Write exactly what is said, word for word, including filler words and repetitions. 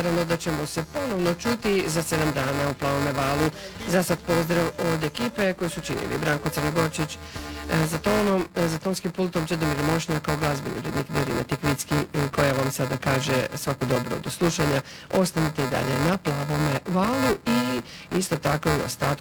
naravno da ćemo se ponovno čuti za sedam dana u Plavome valu. Za sad pozdrav od ekipe koju su činili Branko Crnogorčić, za tonom, za tonskim pultom Čedomir Mošnjak kao glazbeni urednik Darina Tikvicki, koja vam sada kaže svako dobro do slušanja. Ostanite i dalje na Plavome valu i isto tako i ostatku